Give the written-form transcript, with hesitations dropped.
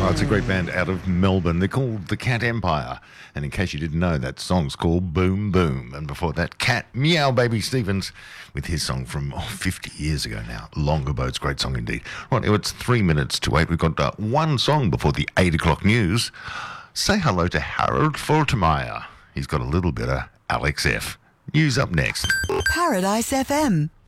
Oh, it's a great band out of Melbourne. They're called the Cat Empire. And in case you didn't know, that song's called Boom Boom. And before that, Cat Meow Baby Stevens with his song from 50 years ago now. Longer Boats, great song indeed. Right, now it's 3 minutes to 8. We've got one song before the 8 o'clock news. Say hello to Harold Faltermeyer. He's got a little bit of Alex F. News up next. Paradise FM.